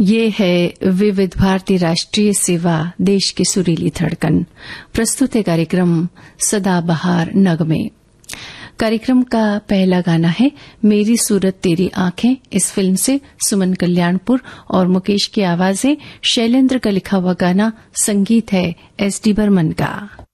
ये है विविध भारती राष्ट्रीय सेवा, देश की सुरीली धड़कन। प्रस्तुत है कार्यक्रम सदाबहार नगमे। कार्यक्रम का पहला गाना है मेरी सूरत तेरी आंखें। इस फिल्म से सुमन कल्याणपुर और मुकेश की आवाजें। शैलेंद्र का लिखा हुआ गाना, संगीत है एस डी बर्मन का।